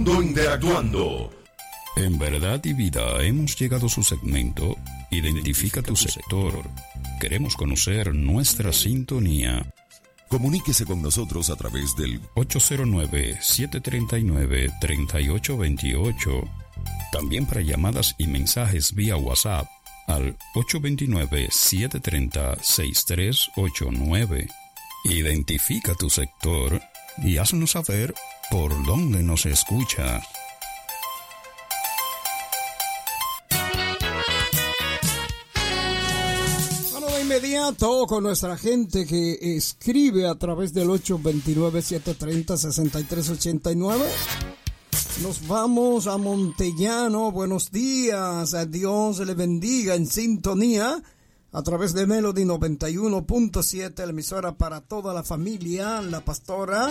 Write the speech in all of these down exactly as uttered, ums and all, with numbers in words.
Interactuando. En Verdad y Vida hemos llegado a su segmento Identifica tu sector. Queremos conocer nuestra sintonía. Comuníquese con nosotros a través del ocho cero nueve, siete tres nueve, tres ocho dos ocho. También para llamadas y mensajes vía WhatsApp al ocho dos nueve, siete tres cero, seis tres ocho nueve. Identifica tu sector y haznos saber por dónde nos escucha. Bueno, de inmediato con nuestra gente que escribe a través del ocho dos nueve, siete tres cero, seis tres ocho nueve. Nos vamos a Montellano. Buenos días. A Dios le bendiga en sintonía a través de Melody noventa y uno punto siete, la emisora para toda la familia. La pastora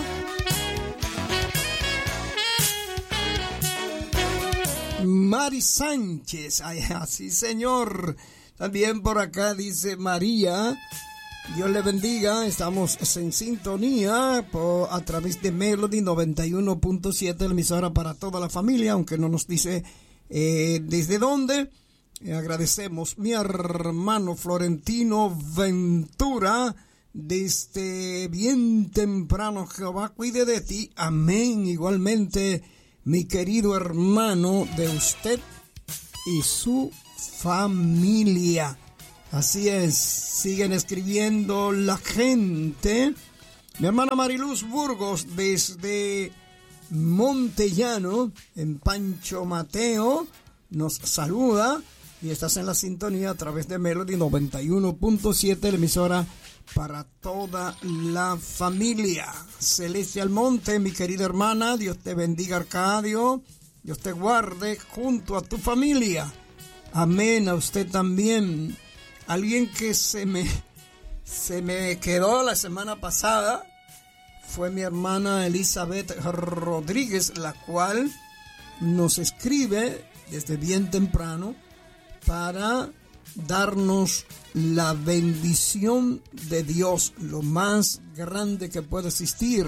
Mari Sánchez. Ay, así, señor. También por acá dice María. Dios le bendiga. Estamos en sintonía por, a través de Melody noventa y uno punto siete, la emisora para toda la familia, aunque no nos dice eh, desde dónde. Eh, agradecemos mi hermano Florentino Ventura desde bien temprano. Jehová cuide de ti. Amén. Igualmente, mi querido hermano, de usted y su familia. Así es, siguen escribiendo la gente. Mi hermana Mariluz Burgos desde Montellano, en Pancho Mateo, nos saluda y estás en la sintonía a través de Melody noventa y uno punto siete, la emisora para toda la familia. Celeste Almonte, mi querida hermana, Dios te bendiga, Arcadio, Dios te guarde junto a tu familia. Amén, a usted también. Alguien que se me, se me quedó la semana pasada fue mi hermana Elizabeth Rodríguez, la cual nos escribe desde bien temprano para darnos la bendición de Dios, lo más grande que puede existir.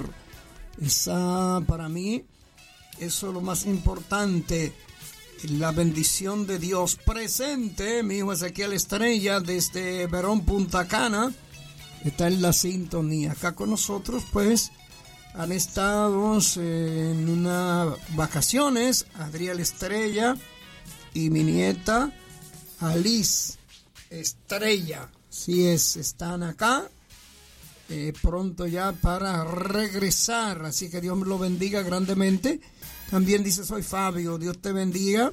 Esa, para mí, eso es lo más importante. La bendición de Dios presente. Mi hijo Ezequiel Estrella desde Verón, Punta Cana, está en la sintonía. Acá con nosotros pues han estado en unas vacaciones Adriel Estrella y mi nieta Alice Estrella. Así es, están acá eh, pronto ya para regresar, así que Dios me lo bendiga grandemente. También dice, soy Fabio, Dios te bendiga.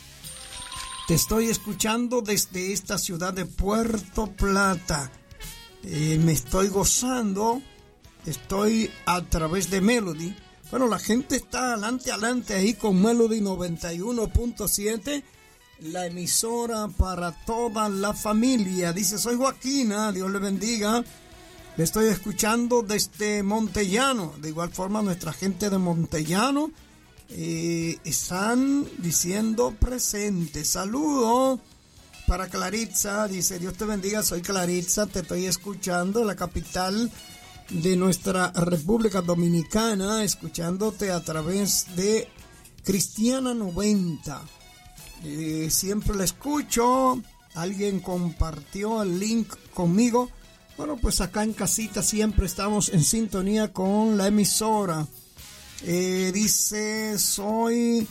Te estoy escuchando desde esta ciudad de Puerto Plata. Eh, me estoy gozando, estoy a través de Melody. Bueno, la gente está adelante, adelante ahí con Melody noventa y uno punto siete, la emisora para toda la familia. Dice, soy Joaquina, Dios le bendiga. Le estoy escuchando desde Montellano. De igual forma, nuestra gente de Montellano Eh, están diciendo presente. Saludo para Claritza, dice, Dios te bendiga, soy Claritza, te estoy escuchando, la capital de nuestra República Dominicana, escuchándote a través de Cristiana noventa. Eh, siempre la escucho, alguien compartió el link conmigo. Bueno, pues acá en casita siempre estamos en sintonía con la emisora. Eh, dice, soy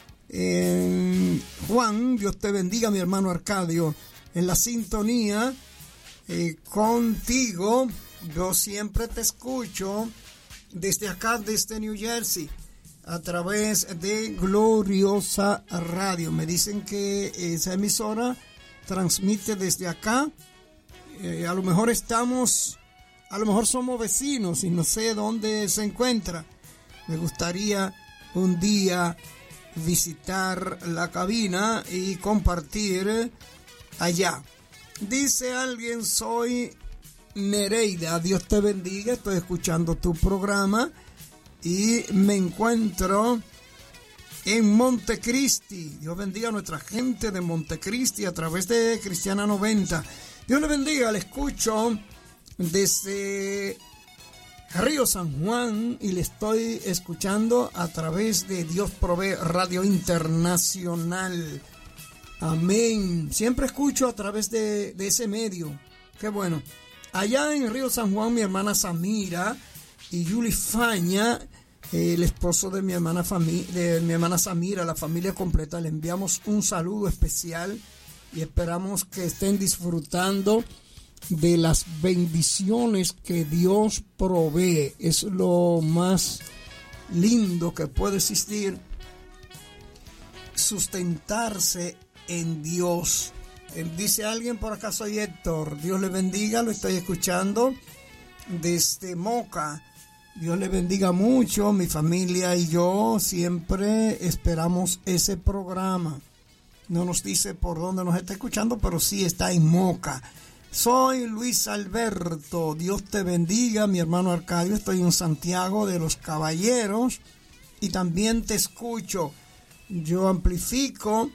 eh, Juan, Dios te bendiga, mi hermano Arcadio, en la sintonía eh, contigo. Yo siempre te escucho desde acá, desde New Jersey, a través de Gloriosa Radio. Me dicen que esa emisora transmite desde acá. Eh, a lo mejor estamos, a lo mejor somos vecinos y no sé dónde se encuentra. Me gustaría un día visitar la cabina y compartir allá. Dice alguien, soy Nereida, Dios te bendiga, estoy escuchando tu programa y me encuentro en Montecristi. Dios bendiga a nuestra gente de Montecristi a través de Cristiana noventa. Dios le bendiga, le escucho desde Río San Juan, y le estoy escuchando a través de Dios Provee Radio Internacional. Amén. Siempre escucho a través de, de ese medio. Qué bueno. Allá en Río San Juan, mi hermana Samira y Yuli Faña, el esposo de mi hermana fami- de mi hermana Samira, la familia completa, le enviamos un saludo especial y esperamos que estén disfrutando de las bendiciones que Dios provee. Es lo más lindo que puede existir, sustentarse en Dios. Dice alguien por acá, soy Héctor, Dios le bendiga, lo estoy escuchando desde Moca. Dios le bendiga mucho, mi familia y yo siempre esperamos ese programa. No nos dice por dónde nos está escuchando, pero sí está en Moca. Soy Luis Alberto, Dios te bendiga, mi hermano Arcadio, estoy en Santiago de los Caballeros y también te escucho. Yo amplifico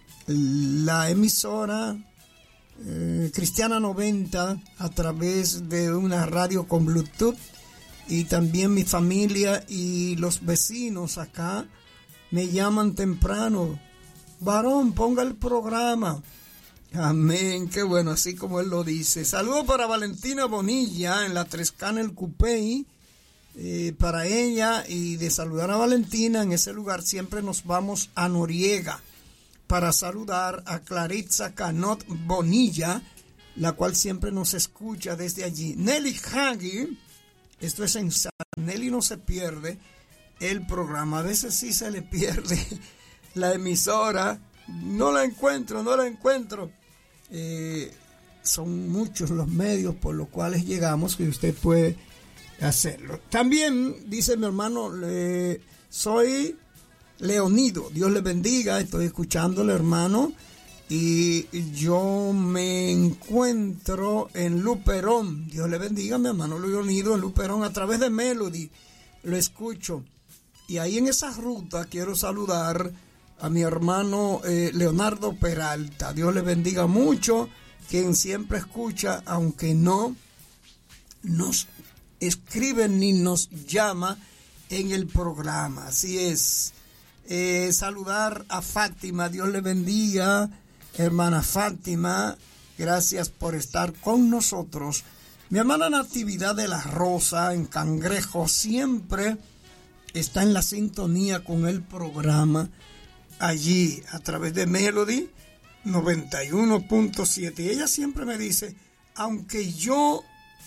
la emisora eh, Cristiana noventa a través de una radio con Bluetooth, y también mi familia y los vecinos acá me llaman temprano: varón, ponga el programa. Amén, qué bueno, así como él lo dice. Saludos para Valentina Bonilla en la Trescana El Cupey, eh, para ella, y de saludar a Valentina en ese lugar siempre nos vamos a Noriega para saludar a Claritza Canot Bonilla, la cual siempre nos escucha desde allí. Nelly Hagi, esto es en San Nelly, no se pierde el programa, a veces sí se le pierde la emisora, no la encuentro, no la encuentro. Eh, son muchos los medios por los cuales llegamos, que usted puede hacerlo. También dice mi hermano, le, soy Leonido, Dios le bendiga, estoy escuchándole, hermano, y yo me encuentro en Luperón. Dios le bendiga, mi hermano Leonido, en Luperón, a través de Melody lo escucho. Y ahí en esa ruta quiero saludar a mi hermano eh, Leonardo Peralta. Dios le bendiga mucho, quien siempre escucha, aunque no nos escribe ni nos llama en el programa. Así es. Eh, saludar a Fátima, Dios le bendiga, hermana Fátima, gracias por estar con nosotros. Mi hermana Natividad de la Rosa en Cangrejo siempre está en la sintonía con el programa allí a través de Melody noventa y uno punto siete. Y ella siempre me dice, aunque yo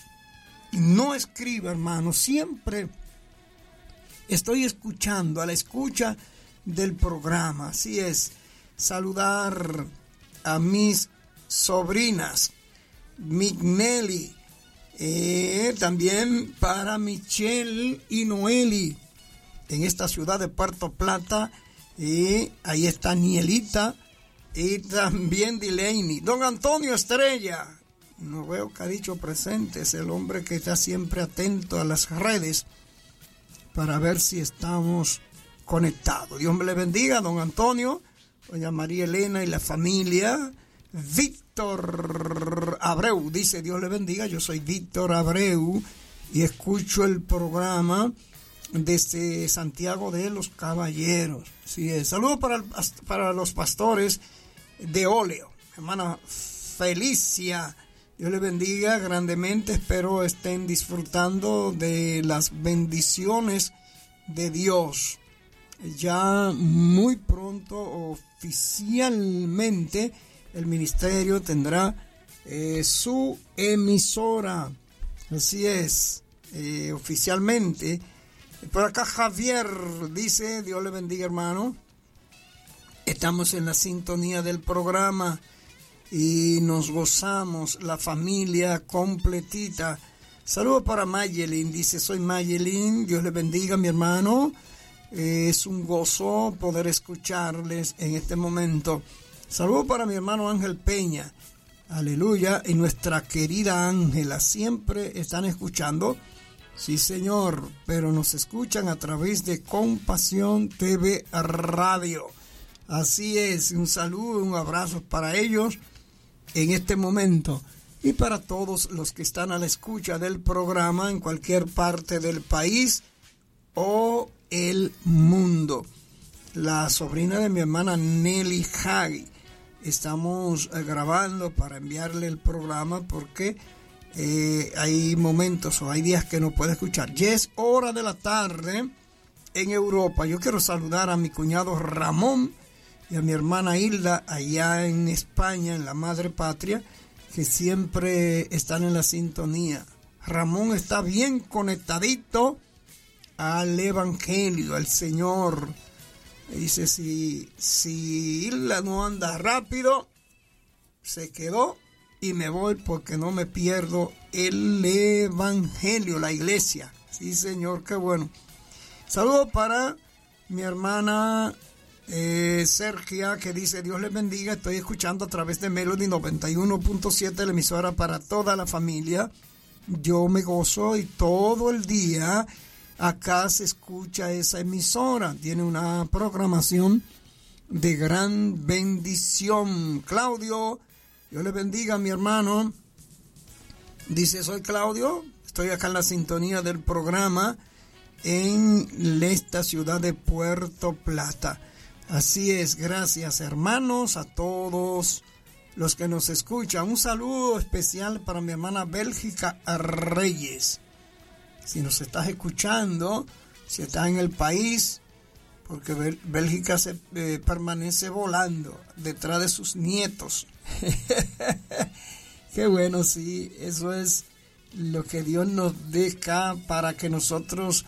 no escriba, hermano, siempre estoy escuchando, a la escucha del programa. Así es. Saludar a mis sobrinas Mignelli, eh, también para Michelle y Noeli en esta ciudad de Puerto Plata. Y ahí está Nielita y también Delaney. Don Antonio Estrella, no veo que ha dicho presente, es el hombre que está siempre atento a las redes para ver si estamos conectados. Dios me le bendiga, don Antonio, doña María Elena y la familia. Víctor Abreu dice, Dios le bendiga, yo soy Víctor Abreu y escucho el programa desde Santiago de los Caballeros. Sí, es. Saludos para, el, para los pastores de Óleo, hermana Felicia, Dios le bendiga grandemente, espero estén disfrutando de las bendiciones de Dios. Ya muy pronto oficialmente el ministerio tendrá eh, su emisora, así es, eh, oficialmente. Por acá Javier dice, Dios le bendiga, hermano. Estamos en la sintonía del programa y nos gozamos, la familia completita. Saludos para Mayelin, dice, soy Mayelin, Dios le bendiga, mi hermano. Eh, es un gozo poder escucharles en este momento. Saludos para mi hermano Ángel Peña, aleluya, y nuestra querida Ángela, siempre están escuchando. Sí, señor, pero nos escuchan a través de Compasión T V Radio. Así es, un saludo, un abrazo para ellos en este momento. y para todos los que están a la escucha del programa en cualquier parte del país o el mundo. La sobrina de mi hermana Nelly Hagi, estamos eh, grabando para enviarle el programa porque eh, hay momentos o hay días que no puede escuchar. Ya es hora de la tarde en Europa. Yo quiero saludar a mi cuñado Ramón y a mi hermana Hilda allá en España, en la madre patria, que siempre están en la sintonía. Ramón está bien conectadito al Evangelio, al Señor. Dice, si, si Hilda no anda rápido, se quedó y me voy porque no me pierdo el Evangelio, la iglesia. Sí, Señor, qué bueno. Saludos para mi hermana eh, Sergia, que dice, Dios les bendiga, estoy escuchando a través de Melody noventa y uno punto siete, la emisora para toda la familia. Yo me gozo y todo el día acá se escucha esa emisora. Tiene una programación de gran bendición. Claudio, Dios le bendiga a mi hermano. Dice, soy Claudio, estoy acá en la sintonía del programa en esta ciudad de Puerto Plata. Así es, gracias hermanos a todos los que nos escuchan. Un saludo especial para mi hermana Bélgica Reyes. Si nos estás escuchando, si estás en el país, porque Bélgica se eh, permanece volando detrás de sus nietos. Qué bueno, sí, eso es lo que Dios nos deja para que nosotros